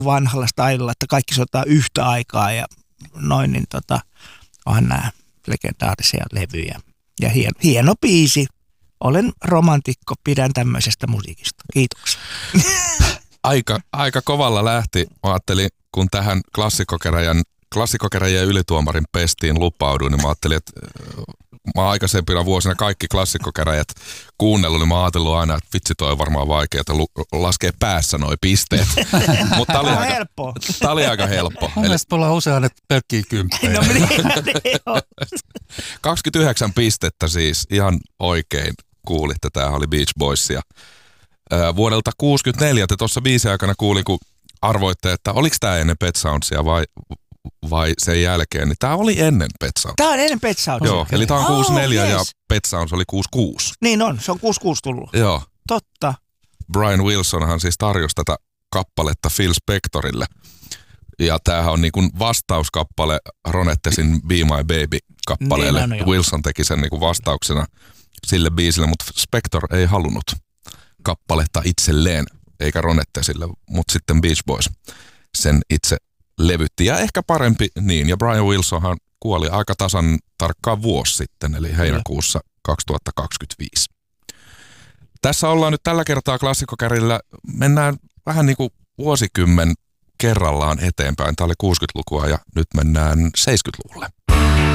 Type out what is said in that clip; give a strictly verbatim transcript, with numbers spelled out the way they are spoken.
vanhalla stylella, että kaikki soittaa yhtä aikaa ja noin, niin tota, onhan nämä legendaarisia levyjä. Ja hieno, hieno biisi. Olen romantikko, pidän tämmöisestä musiikista. Kiitoksia. Aika, aika kovalla lähti. Mä ajattelin, kun tähän klassikkokeräjän, klassikkokeräjän ylituomarin pestiin lupauduin, niin mä ajattelin, että mä oon aikaisempina vuosina kaikki klassikkokeräjät kuunnellut, niin mä oon ajatellut aina, että vitsi toi on varmaan vaikeaa laskee päässä noi pisteet. Mutta tää oli aika helppo. Tää oli aika helppo. Mun mielestä ollaan usein nyt pelkkiä kymppejä. No niin, kaksikymmentäyhdeksän pistettä siis, ihan oikein kuulitte, tämähän oli Beach Boysia. Vuodelta kuusikymmentäneljä te tuossa biisin aikana kuulin, kun arvoitte, että oliko tämä ennen Pet Soundsia vai, vai sen jälkeen, niin tämä oli ennen Pet Soundsia. Tämä on ennen Pet Soundsia. Joo, eli tämä on kuusikymmentäneljä oh, yes. ja Pet Sounds oli kuusikymmentäkuusi. Niin on, se on kuusikymmentäkuusi tullut. Joo. Totta. Brian Wilsonhan siis tarjosi tätä kappaletta Phil Spectorille. Ja tämähän on niin kuin vastauskappale Ronettesin Be My Baby-kappaleelle. Niin, Wilson teki sen niin kuin vastauksena sille biisille, mutta Spector ei halunnut kappaletta itselleen, eikä Ronettesille, mutta sitten Beach Boys sen itse levytti. Ja ehkä parempi niin. Ja Brian Wilsonhan kuoli aika tasan tarkkaan vuosi sitten, eli heinäkuussa kaksituhattakaksikymmentäviisi. Tässä ollaan nyt tällä kertaa klassikkokärillä. Mennään vähän niin kuin vuosikymmen kerrallaan eteenpäin. Tämä oli kuusikymmentälukua ja nyt mennään seitsemänkymmentäluvulle.